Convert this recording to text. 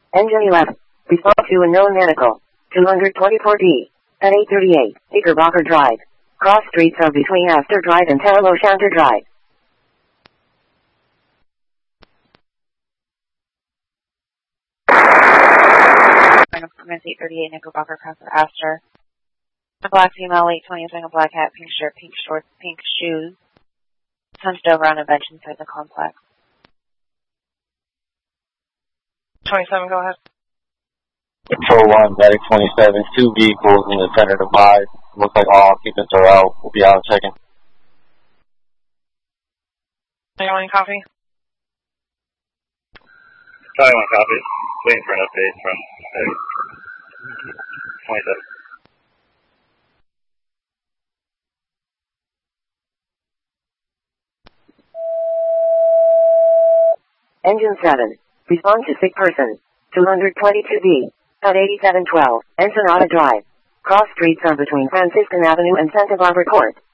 Engine 11. Respond to unknown medical. 224D. At 8:38. Knickerbocker Drive. Cross streets are between Astor Drive and Terrell O'Shanter Drive. Performance 8:38 Knickerbocker Cross for Astor. A black female, late 20s, wearing a black hat, pink shirt, pink shorts, pink shoes. Hunched over on a bench inside the complex. 27, go ahead. Control 1, Medic 27, 2 vehicles in the center divide. Looks like all occupants are out. We'll be out checking. You want any coffee? Probably want coffee. Waiting for an update from Medic 27. Engine 7. Respond to sick person. 222B. At 8712. Ensenada Drive. Cross streets are between Franciscan Avenue and Santa Barbara Court.